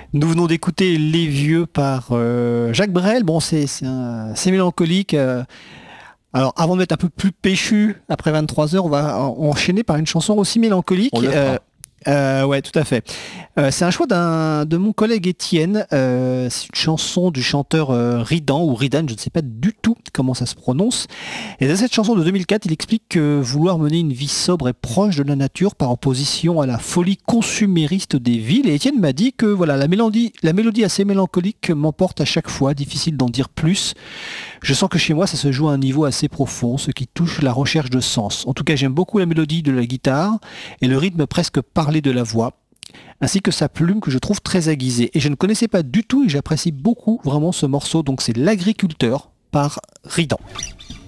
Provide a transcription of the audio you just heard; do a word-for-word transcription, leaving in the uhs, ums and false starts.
Nous venons d'écouter Les Vieux par euh, Jacques Brel. Bon, c'est c'est un- c'est mélancolique. euh. Alors, avant de mettre un peu plus péchu, après vingt-trois heures, on va en- enchaîner par une chanson aussi On mélancolique. le Euh, fera. euh, ouais, tout à fait. Euh, c'est un choix d'un de mon collègue Étienne. Euh, c'est une chanson du chanteur euh, Ridan ou Ridan, je ne sais pas du tout comment ça se prononce. Et dans cette chanson de deux mille quatre, il explique que vouloir mener une vie sobre et proche de la nature par opposition à la folie consumériste des villes. Et Étienne m'a dit que voilà, la mélodie, la mélodie assez mélancolique m'emporte à chaque fois, difficile d'en dire plus. Je sens que chez moi, ça se joue à un niveau assez profond, ce qui touche la recherche de sens. En tout cas, j'aime beaucoup la mélodie de la guitare et le rythme presque parlé de la voix, ainsi que sa plume que je trouve très aiguisée. Et je ne connaissais pas du tout et j'apprécie beaucoup vraiment ce morceau. Donc c'est L'Agriculteur par Ridan.